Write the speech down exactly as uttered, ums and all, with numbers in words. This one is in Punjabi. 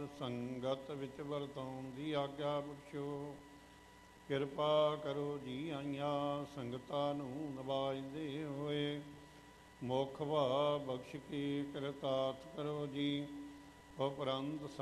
ਸਾਧ ਸੰਗਤ ਵਿੱਚ ਵਰਤਾਉਣ ਦੀ ਆਗਿਆ ਬਖਸ਼ੋ। ਕਿਰਪਾ ਕਰੋ ਜੀ ਆਈਆਂ ਸੰਗਤਾਂ ਨੂੰ ਨਵਾਜਦੇ ਹੋਏ, ਮੁਖ ਭਾ ਬਖਸ਼ ਕੇ ਕਿਰਤਾਰਥ ਕਰੋ ਜੀ। ਉਪਰੰਤ